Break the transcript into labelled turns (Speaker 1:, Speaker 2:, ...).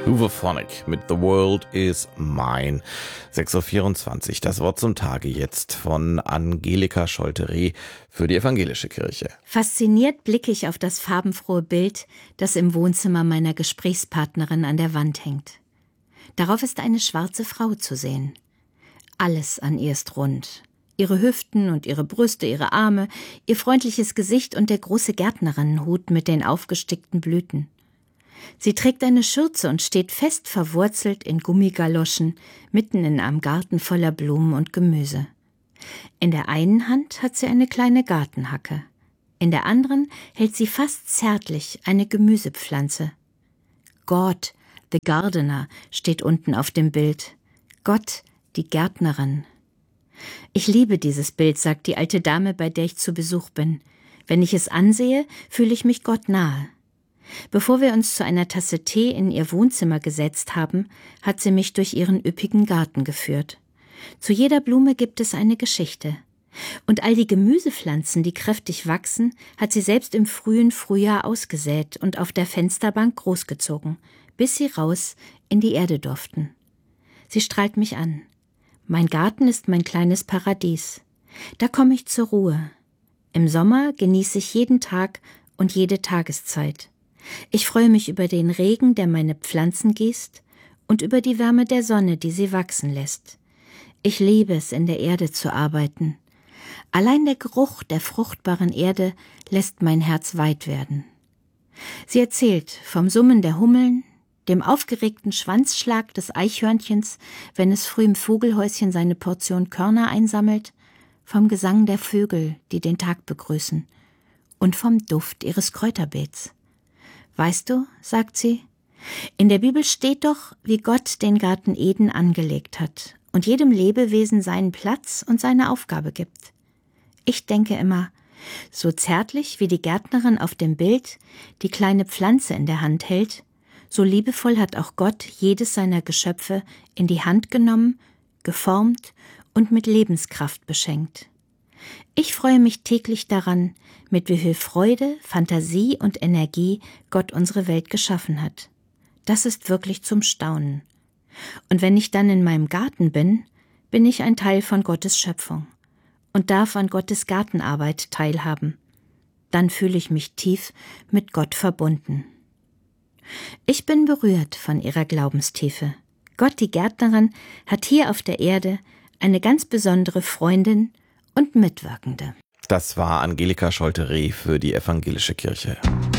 Speaker 1: Hooverphonic mit The World is Mine. 6.24 Uhr, das Wort zum Tage jetzt von Angelika Scholteré für die Evangelische Kirche.
Speaker 2: Fasziniert blicke ich auf das farbenfrohe Bild, das im Wohnzimmer meiner Gesprächspartnerin an der Wand hängt. Darauf ist eine schwarze Frau zu sehen. Alles an ihr ist rund. Ihre Hüften und ihre Brüste, ihre Arme, ihr freundliches Gesicht und der große Gärtnerinnenhut mit den aufgestickten Blüten. Sie trägt eine Schürze und steht fest verwurzelt in Gummigaloschen, mitten in einem Garten voller Blumen und Gemüse. In der einen Hand hat sie eine kleine Gartenhacke. In der anderen hält sie fast zärtlich eine Gemüsepflanze. God, the Gardener, steht unten auf dem Bild. Gott, die Gärtnerin. Ich liebe dieses Bild, sagt die alte Dame, bei der ich zu Besuch bin. Wenn ich es ansehe, fühle ich mich Gott nahe. Bevor wir uns zu einer Tasse Tee in ihr Wohnzimmer gesetzt haben, hat sie mich durch ihren üppigen Garten geführt. Zu jeder Blume gibt es eine Geschichte. Und all die Gemüsepflanzen, die kräftig wachsen, hat sie selbst im frühen Frühjahr ausgesät und auf der Fensterbank großgezogen, bis sie raus in die Erde durften. Sie strahlt mich an. Mein Garten ist mein kleines Paradies. Da komme ich zur Ruhe. Im Sommer genieße ich jeden Tag und jede Tageszeit. Ich freue mich über den Regen, der meine Pflanzen gießt, und über die Wärme der Sonne, die sie wachsen lässt. Ich liebe es, in der Erde zu arbeiten. Allein der Geruch der fruchtbaren Erde lässt mein Herz weit werden. Sie erzählt vom Summen der Hummeln, dem aufgeregten Schwanzschlag des Eichhörnchens, wenn es früh im Vogelhäuschen seine Portion Körner einsammelt, vom Gesang der Vögel, die den Tag begrüßen, und vom Duft ihres Kräuterbeets. Weißt du, sagt sie, in der Bibel steht doch, wie Gott den Garten Eden angelegt hat und jedem Lebewesen seinen Platz und seine Aufgabe gibt. Ich denke immer, so zärtlich wie die Gärtnerin auf dem Bild die kleine Pflanze in der Hand hält, so liebevoll hat auch Gott jedes seiner Geschöpfe in die Hand genommen, geformt und mit Lebenskraft beschenkt. Ich freue mich täglich daran, mit wie viel Freude, Fantasie und Energie Gott unsere Welt geschaffen hat. Das ist wirklich zum Staunen. Und wenn ich dann in meinem Garten bin, bin ich ein Teil von Gottes Schöpfung und darf an Gottes Gartenarbeit teilhaben. Dann fühle ich mich tief mit Gott verbunden. Ich bin berührt von ihrer Glaubenstiefe. Gott, die Gärtnerin, hat hier auf der Erde eine ganz besondere Freundin und Mitwirkende.
Speaker 1: Das war Angelika Scholteré für die Evangelische Kirche.